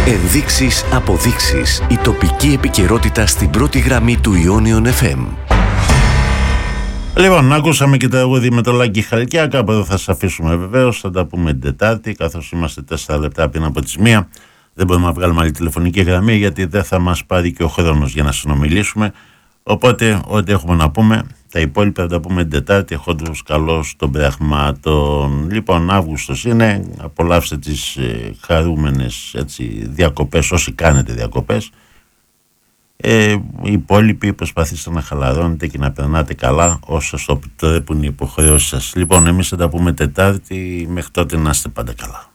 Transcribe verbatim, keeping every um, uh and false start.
Ενδείξεις, αποδείξεις. Η τοπική επικαιρότητα στην πρώτη γραμμή του Ιόνιον εφ εμ. Λοιπόν, ακούσαμε και τα τραγούδι με το Λάκη Χαλκιά. Κάπου εδώ θα σας αφήσουμε βεβαίως. Θα τα πούμε την Τετάρτη, καθώς είμαστε τέσσερα λεπτά πριν από τις μία. Δεν μπορούμε να βγάλουμε άλλη τηλεφωνική γραμμή, γιατί δεν θα μας πάρει και ο χρόνος για να συνομιλήσουμε. Οπότε, ό,τι έχουμε να πούμε, τα υπόλοιπα θα τα πούμε την Τετάρτη, έχοντας καλώς των πραγμάτων. Λοιπόν, Αύγουστος είναι. Απολαύστε τις ε, χαρούμενες έτσι, διακοπές, όσοι κάνετε διακοπές. Ε, οι υπόλοιποι προσπαθήστε να χαλαρώνετε και να περνάτε καλά όσο στο επιτρέπουν οι υποχρεώσεις σας. Λοιπόν, εμείς θα τα πούμε Τετάρτη, μέχρι τότε να είστε πάντα καλά.